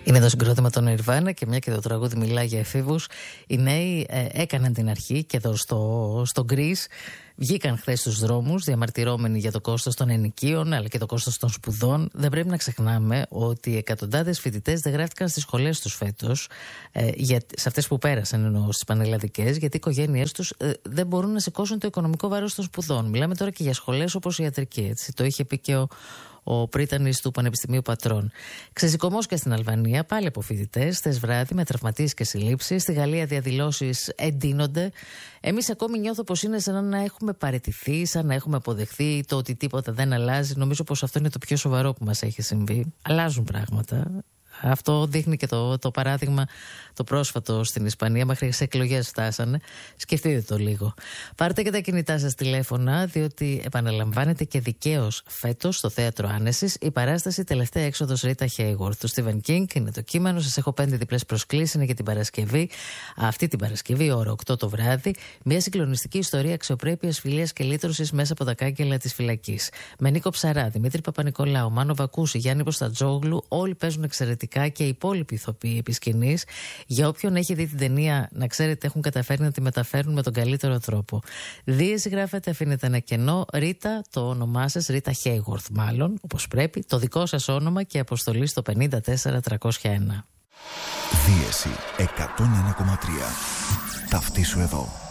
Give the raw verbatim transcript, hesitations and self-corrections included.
Είναι το συγκρότημα των Nirvana και μια και το τραγούδι μιλάει για εφήβους. Οι νέοι ε, έκαναν την αρχή και εδώ στο, στο Greece. Βγήκαν χθες στους δρόμους διαμαρτυρώμενοι για το κόστος των ενοικίων αλλά και το κόστος των σπουδών. Δεν πρέπει να ξεχνάμε ότι εκατοντάδες φοιτητές δεν γράφτηκαν στις σχολές τους φέτος, ε, για, σε αυτές που πέρασαν εννοώ στις πανελλαδικές, γιατί οι οικογένειές τους ε, δεν μπορούν να σηκώσουν το οικονομικό βάρος των σπουδών. Μιλάμε τώρα και για σχολές όπως η ιατρική. Έτσι. Το είχε πει και ο. ο πρίτανης του Πανεπιστημίου Πατρών. Ξεσηκωμός και στην Αλβανία, πάλι από φοιτητές, χθες βράδυ με τραυματίες και συλλήψεις. Στη Γαλλία διαδηλώσεις εντείνονται. Εμείς ακόμη νιώθω πως είναι σαν να έχουμε παραιτηθεί, σαν να έχουμε αποδεχθεί το ότι τίποτα δεν αλλάζει. Νομίζω πως αυτό είναι το πιο σοβαρό που μας έχει συμβεί. Αλλάζουν πράγματα. Αυτό δείχνει και το, το παράδειγμα το πρόσφατο στην Ισπανία. Μέχρι σε εκλογές φτάσανε. Σκεφτείτε το λίγο. Πάρτε και τα κινητά σας τηλέφωνα, διότι επαναλαμβάνεται και δικαίως φέτος στο Θέατρο Άνεσης η παράσταση Τελευταία έξοδος Ρίτα Χέιγουαρθ του Στίβεν Κίνγκ. Είναι το κείμενο. Σας έχω πέντε διπλές προσκλήσεις. Είναι για την Παρασκευή. Αυτή την Παρασκευή, ώρα οκτώ το βράδυ, μια συγκλονιστική ιστορία αξιοπρέπειας, φιλίας και λύτρωσης μέσα από τα κάγκελα της φυλακής. Με Νίκο Ψαρά, Δημήτρη Παπα-Νικολάου, Μάνο Βακούση, Γιάννη Ποστατζόγλου, όλοι παίζουν εξαιρετικά. Και οι υπόλοιποι ηθοποιοί επί σκηνής. Για όποιον έχει δει την ταινία, να ξέρετε, έχουν καταφέρει να τη μεταφέρουν με τον καλύτερο τρόπο. Δίεση γράφετε, αφήνετε ένα κενό. Ρίτα, το όνομά σας, Ρίτα Χέιγουαρθ, μάλλον, όπως πρέπει. Το δικό σας όνομα και αποστολή στο πενήντα τέσσερα τριακόσια ένα. Δίεση εκατόν ένα κόμμα τρία. Ταυτίσου εδώ.